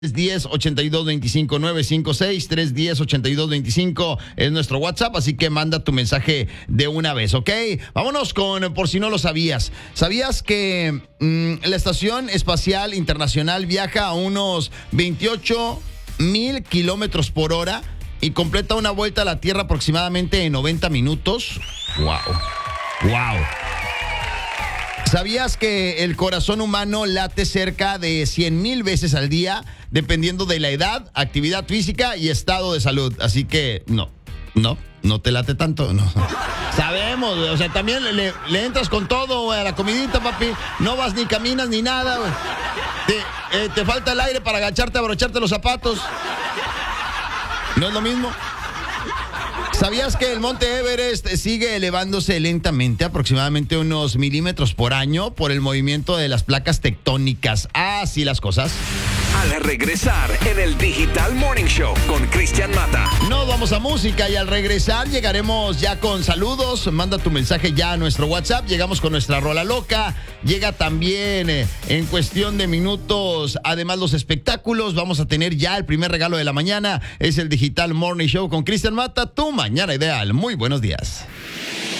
310-8225 956 310-8225 es nuestro WhatsApp, así que manda tu mensaje de una vez, ¿ok? Vámonos con por si no lo sabías. ¿Sabías que la Estación Espacial Internacional viaja a unos 28,000 kilómetros por hora y completa una vuelta a la Tierra aproximadamente en 90 minutos? ¡Wow! ¡Wow! ¿Sabías que el corazón humano late cerca de 100,000 veces al día, dependiendo de la edad, actividad física y estado de salud? Así que no te late tanto, no. Sabemos, güey. O sea, también le entras con todo, güey, a la comidita, papi. No vas ni caminas ni nada, güey. Te falta el aire para agacharte, abrocharte los zapatos. ¿No es lo mismo? ¿Sabías que el monte Everest sigue elevándose lentamente, aproximadamente unos milímetros por año, por el movimiento de las placas tectónicas? Así las cosas. Al regresar en el Digital Morning Show con Cristian Mata. Nos vamos a música y al regresar llegaremos ya con saludos. Manda tu mensaje ya a nuestro WhatsApp. Llegamos con nuestra rola loca. Llega también en cuestión de minutos, además los espectáculos. Vamos a tener ya el primer regalo de la mañana. Es el Digital Morning Show con Cristian Mata, tu mañana ideal. Muy buenos días.